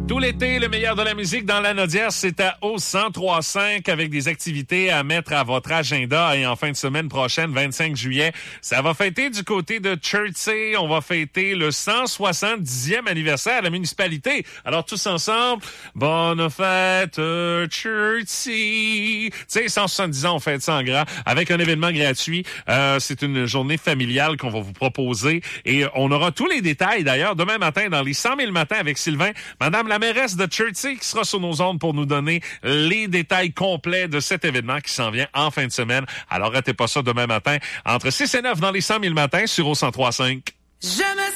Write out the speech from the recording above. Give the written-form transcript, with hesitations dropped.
Tout l'été, le meilleur de la musique dans la Naudière, c'est à au 103.5 avec des activités à mettre à votre agenda. Et en fin de semaine prochaine, 25 juillet, ça va fêter du côté de Chertsey. On va fêter le 170e anniversaire de la municipalité. Alors tous ensemble, bonne fête Chertsey. Tu sais, 170 ans, on fête ça en grand avec un événement gratuit. C'est une journée familiale qu'on va vous proposer. Et on aura tous les détails d'ailleurs demain matin dans les 100 000 matins avec Sylvain. Madame la mairesse de Chertsey qui sera sur nos ondes pour nous donner les détails complets de cet événement qui s'en vient en fin de semaine. Alors, ratez pas ça demain matin entre 6 et 9 dans les 100 000 matins sur au 103.5.